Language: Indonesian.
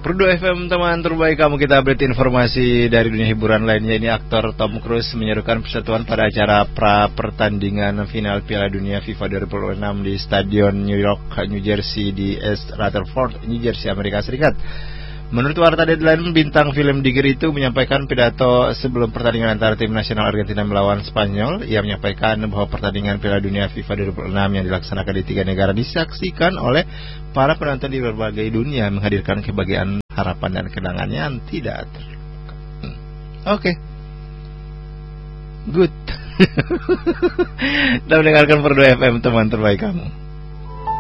Perdu FM teman terbaik kamu, kita update informasi dari dunia hiburan lainnya. Ini aktor Tom Cruise menyerukan persatuan pada acara pra pertandingan final Piala Dunia FIFA 2006 di Stadion New York, New Jersey di East Rutherford, New Jersey, Amerika Serikat. Menurut warta Deadline, bintang film Digger itu menyampaikan pidato sebelum pertandingan antara tim nasional Argentina melawan Spanyol. Ia menyampaikan bahwa pertandingan Piala Dunia FIFA 2006 yang dilaksanakan di 3 negara disaksikan oleh para penonton di berbagai dunia, menghadirkan kebahagiaan, harapan dan kenangan yang tidak terlupakan. Oke. Good. Dan mendengarkan Perdu FM teman terbaik kamu.